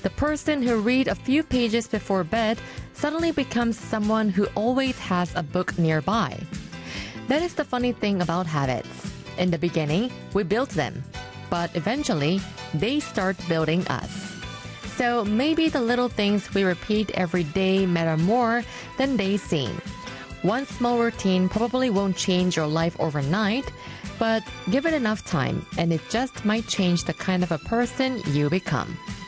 The person who read a few pages before bed suddenly becomes someone who always has a book nearby. That is the funny thing about habits. In the beginning, we built them, but eventually, they start building us. So maybe the little things we repeat every day matter more than they seem. One small routine probably won't change your life overnight, but give it enough time and it just might change the kind of a person you become.